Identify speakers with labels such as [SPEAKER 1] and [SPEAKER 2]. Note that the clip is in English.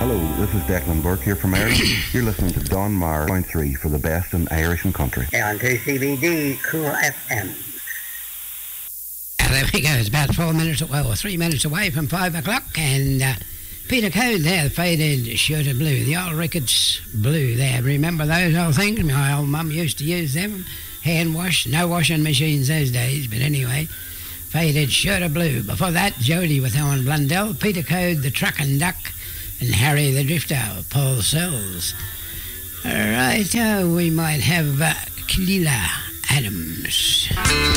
[SPEAKER 1] Hello, this is Declan Burke here from Ireland. You're listening to Don Mar, Point 3 for the best in Irish and country.
[SPEAKER 2] On 2CBD, Cool FM.
[SPEAKER 3] There we go. It's about 3 minutes away from 5 o'clock, and Peter Code there, Faded Shirt of Blue. The old records blue there. Remember those old things? My old mum used to use them. Hand wash, no washing machines those days, but anyway, Faded Shirt of Blue. Before that, Jody with Owen Blundell, Peter Code, The Truck and Duck, and Harry the Drifter, Paul Sells. Right, we might have Kalila Adams.